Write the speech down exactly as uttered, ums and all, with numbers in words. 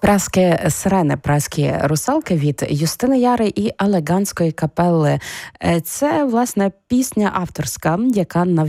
Праські сирени, праські русалки від Юстини Яри і Алеганської капели. Це, власне, пісня авторська, яка